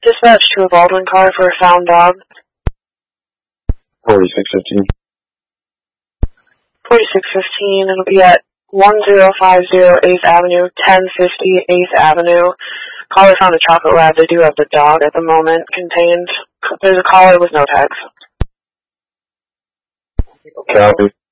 Dispatch to a Baldwin car for a found dog. 4615. 4615, it'll be at 1050 8th Avenue, 1050 8th Avenue. Caller found a chocolate lab. They do have the dog at the moment contained. There's a caller with no tags. Copy.